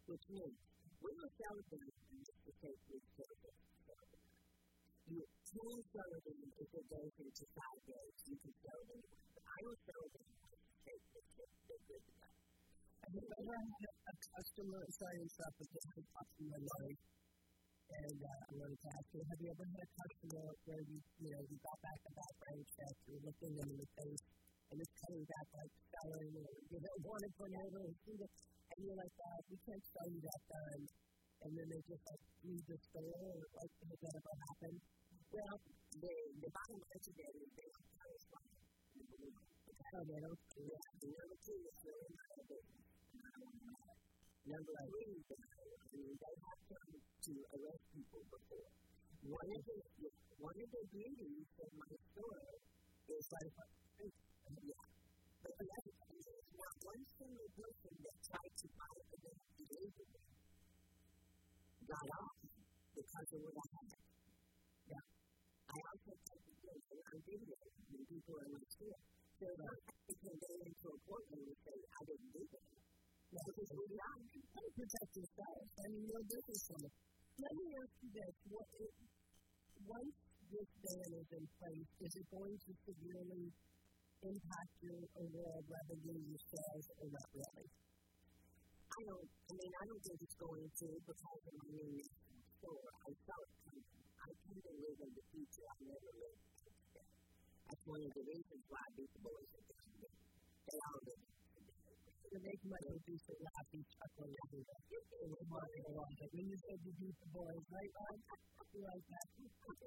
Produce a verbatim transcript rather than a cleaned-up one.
which means when you're celebrating, to take this celebrate. You can celebrate if it goes into five days. You can celebrate. But I don't celebrate to take this trip. They're good to go. Have you ever had a customer, sorry to interrupt, but this is popping in my mind, and uh, I wanted to ask you, have you ever had a customer where you, you know, you got back a background check, you're looking them in the face, and it's coming back like selling, or you know, wanted for over, and you're like, uh, we can't sell you that gun, and then they just like leave the store, or like, has that ever happened? Well, the, the bottom line to that is they don't tell us why. Oh, they don't do that. The number two is really not a business. Number three, I mean, they have come to arrest people before. One of the, one of the beauties of my store is like, yeah. But the other thing is, not one single person that tried to buy the gun illegally got off because of what I had. Yeah. I also take the place and I'm videoing when people are in my store. So I can go into a courtroom and say, I didn't do that. No, because we're not. How to protect yourself? I mean, no business from it. Let me ask you this. What it, once this ban is in place, is it going to severely impact your overall revenue, your sales, or not really? I don't, I mean, I don't think it's going to because of my new store. I saw it coming. I tend to live in the future. I never live in the future. That's one of the reasons why I beat the boys at this point. They all live in the future. To make money, do so laugh and chuckle and do that. It was marketing along. When you said you beat the boys, right, Bob? You like that?